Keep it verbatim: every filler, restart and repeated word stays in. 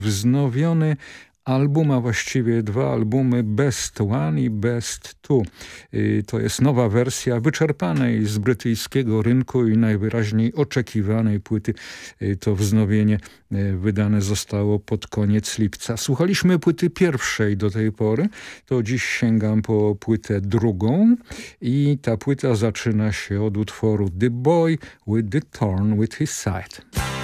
wznowiony album, a właściwie dwa albumy Best One i Best Two. To jest nowa wersja wyczerpanej z brytyjskiego rynku i najwyraźniej oczekiwanej płyty. To wznowienie wydane zostało pod koniec lipca. Słuchaliśmy płyty pierwszej do tej pory, to dziś sięgam po płytę drugą i ta płyta zaczyna się od utworu The Boy with the Thorn with His Side.